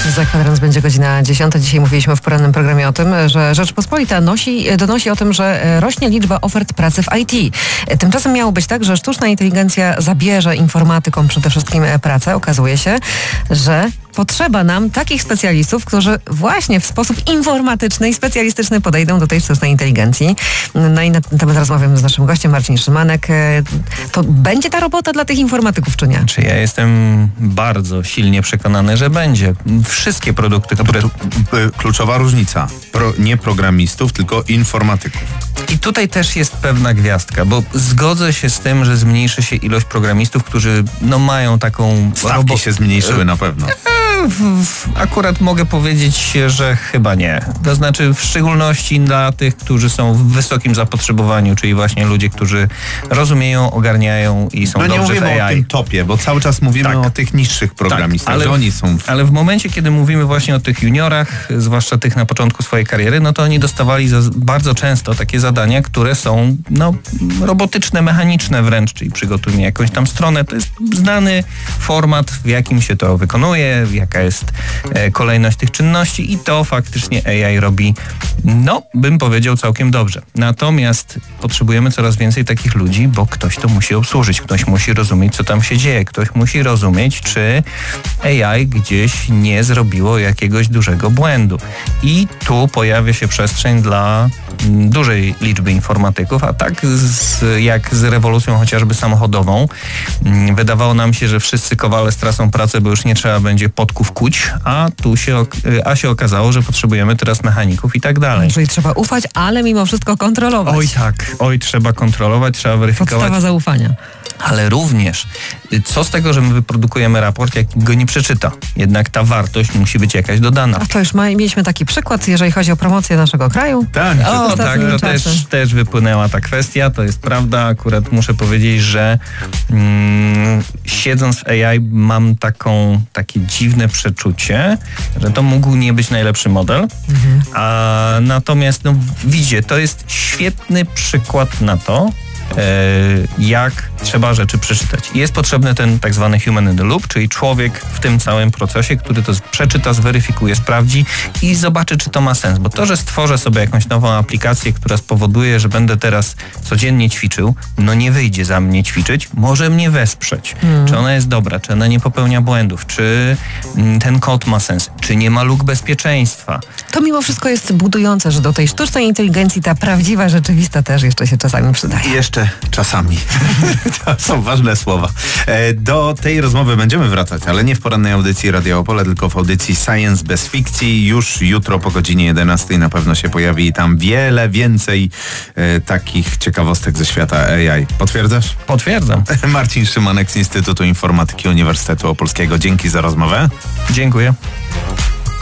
Za kwadrans będzie godzina 10. Dzisiaj mówiliśmy w porannym programie o tym, że Rzeczpospolita donosi o tym, że rośnie liczba ofert pracy w IT. Tymczasem miało być tak, że sztuczna inteligencja zabierze informatykom przede wszystkim pracę. Okazuje się, że potrzeba nam takich specjalistów, którzy właśnie w sposób informatyczny i specjalistyczny podejdą do tej sztucznej inteligencji. No i na ten temat rozmawiam z naszym gościem, Marcin Szymanek. To będzie ta robota dla tych informatyków, czy nie? Ja jestem bardzo silnie przekonany, że będzie. Wszystkie produkty, które... Kluczowa różnica. Nie programistów, tylko informatyków. I tutaj też jest pewna gwiazdka, bo zgodzę się z tym, że zmniejszy się ilość programistów, którzy mają taką... Stawki się zmniejszyły na pewno. Akurat mogę powiedzieć, że chyba nie. To znaczy w szczególności dla tych, którzy są w wysokim zapotrzebowaniu, czyli właśnie ludzie, którzy rozumieją, ogarniają i są dobrze w AI. No nie mówimy o tym topie, bo cały czas mówimy o tych niższych programistach, że oni są... Ale w momencie, kiedy mówimy właśnie o tych juniorach, zwłaszcza tych na początku swojej kariery, no to oni dostawali bardzo często takie zadania, które są robotyczne, mechaniczne wręcz, czyli przygotuj mi jakąś tam stronę. To jest znany format, w jakim się to wykonuje, jaka jest kolejność tych czynności i to faktycznie AI robi, bym powiedział, całkiem dobrze. Natomiast potrzebujemy coraz więcej takich ludzi, bo ktoś to musi obsłużyć, ktoś musi rozumieć, co tam się dzieje, ktoś musi rozumieć, czy AI gdzieś nie zrobiło jakiegoś dużego błędu. I tu pojawia się przestrzeń dla dużej liczby informatyków, a tak jak z rewolucją chociażby samochodową, wydawało nam się, że wszyscy kowale stracą pracę, bo już nie trzeba będzie podków kuć, a się okazało, że potrzebujemy teraz mechaników i tak dalej. Czyli trzeba ufać, ale mimo wszystko kontrolować. Oj tak, trzeba kontrolować, trzeba weryfikować. Podstawa zaufania. Ale również, co z tego, że my wyprodukujemy raport, jak go nie przeczyta? Jednak ta wartość musi być jakaś dodana. A to już mieliśmy taki przykład, jeżeli chodzi o promocję naszego kraju. Tak. To też wypłynęła ta kwestia, to jest prawda. Akurat muszę powiedzieć, że siedząc w AI mam takie dziwne przeczucie, że to mógł nie być najlepszy model. Natomiast widzicie, to jest świetny przykład na to, jak trzeba rzeczy przeczytać. Jest potrzebny ten tak zwany human in the loop, czyli człowiek w tym całym procesie, który to przeczyta, zweryfikuje, sprawdzi i zobaczy, czy to ma sens. Bo to, że stworzę sobie jakąś nową aplikację, która spowoduje, że będę teraz codziennie ćwiczył, nie wyjdzie za mnie ćwiczyć, może mnie wesprzeć. Czy ona jest dobra, czy ona nie popełnia błędów, czy ten kod ma sens, czy nie ma luk bezpieczeństwa. To mimo wszystko jest budujące, że do tej sztucznej inteligencji ta prawdziwa, rzeczywista też jeszcze się czasami przydaje. Jeszcze czasami. To są ważne słowa. Do tej rozmowy będziemy wracać, ale nie w porannej audycji Radia Opole, tylko w audycji Science bez fikcji. Już jutro po godzinie 11 na pewno się pojawi i tam wiele więcej takich ciekawostek ze świata AI. Potwierdzasz? Potwierdzam. Marcin Szymanek z Instytutu Informatyki Uniwersytetu Opolskiego. Dzięki za rozmowę. Dziękuję.